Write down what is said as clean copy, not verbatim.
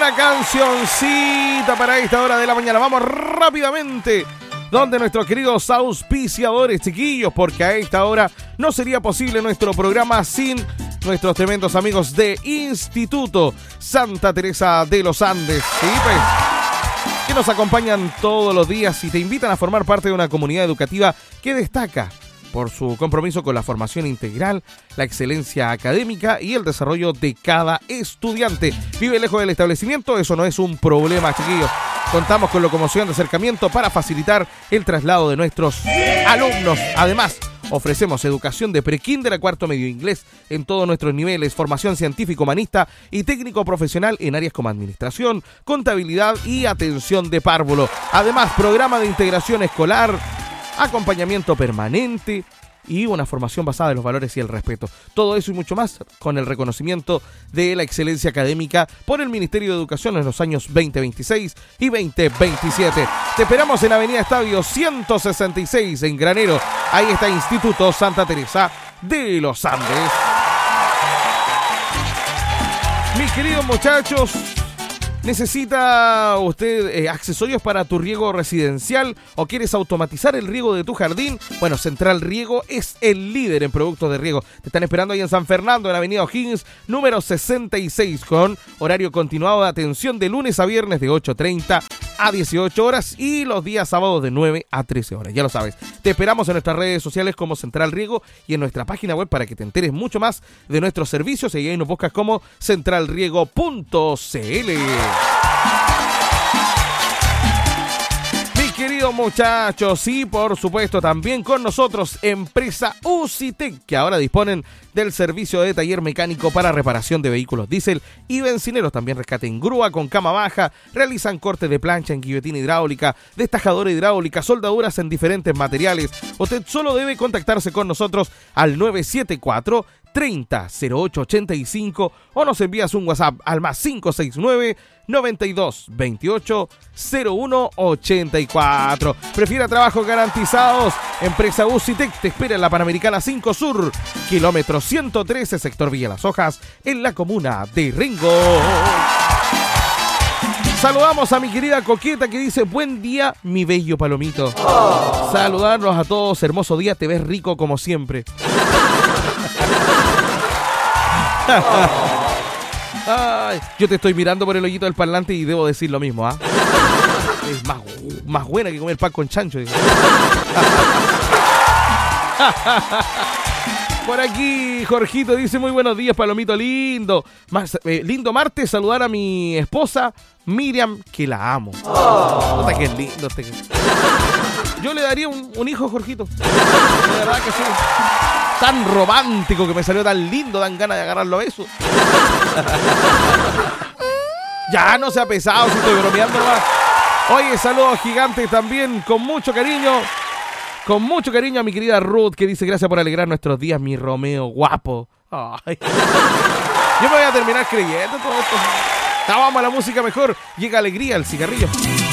buena cancioncita para esta hora de la mañana. Vamos rápidamente donde nuestros queridos auspiciadores, chiquillos, porque a esta hora no sería posible nuestro programa sin nuestros tremendos amigos de Instituto Santa Teresa de los Andes, ¿sí? Pues, que nos acompañan todos los días y te invitan a formar parte de una comunidad educativa que destaca por su compromiso con la formación integral, la excelencia académica y el desarrollo de cada estudiante. Vive lejos del establecimiento, eso no es un problema, chiquillos. Contamos con locomoción de acercamiento para facilitar el traslado de nuestros alumnos. Además, ofrecemos educación de pre-kinder a cuarto medio, inglés en todos nuestros niveles, formación científico-humanista y técnico profesional en áreas como administración, contabilidad y atención de párvulo. Además, programa de integración escolar, acompañamiento permanente y una formación basada en los valores y el respeto. Todo eso y mucho más con el reconocimiento de la excelencia académica por el Ministerio de Educación en los años 2026 y 2027. Te esperamos en Avenida Estadio 166 en Granero. Ahí está Instituto Santa Teresa de los Andes. Mis queridos muchachos, ¿necesita usted accesorios para tu riego residencial o quieres automatizar el riego de tu jardín? Bueno, Central Riego es el líder en productos de riego. Te están esperando ahí en San Fernando, en Avenida O'Higgins, número 66, con horario continuado de atención de lunes a viernes de 8:30 a 18 horas y los días sábados de 9 a 13 horas. Ya lo sabes. Te esperamos en nuestras redes sociales como Central Riego y en nuestra página web para que te enteres mucho más de nuestros servicios y ahí nos buscas como centralriego.cl. Mis queridos muchachos, y por supuesto también con nosotros Empresa UCITEC, que ahora disponen del servicio de taller mecánico para reparación de vehículos diésel y bencineros. También rescate en grúa con cama baja, realizan cortes de plancha en guillotina hidráulica, destajadora hidráulica, soldaduras en diferentes materiales. Usted solo debe contactarse con nosotros al 974 30 08 85 o nos envías un WhatsApp al más 569 92 28 01 84. Prefiera trabajos garantizados. Empresa UCITEC te espera en la Panamericana 5 Sur, kilómetro 113, sector Villa Las Hojas, en la comuna de Ringo. Saludamos a mi querida Coqueta que dice: buen día, mi bello palomito. Saludarnos a todos, hermoso día, te ves rico como siempre. Ay, yo te estoy mirando por el hoyito del parlante y debo decir lo mismo, ¿ah? Es más buena que comer pan con chancho. Por aquí Jorgito dice: muy buenos días, palomito lindo. Lindo martes, saludar a mi esposa Miriam, que la amo. Nota que es lindo este. Yo le daría un hijo a Jorgito. De verdad que sí. Tan romántico que me salió, tan lindo, dan ganas de agarrarlo a eso. Ya no sea pesado, si estoy bromeando nomás. Oye, saludos gigantes también, con mucho cariño a mi querida Ruth, que dice: gracias por alegrar nuestros días, mi Romeo guapo. Ay. Yo me voy a terminar creyendo todo esto. Vamos a la música mejor. Llega alegría, el cigarrillo.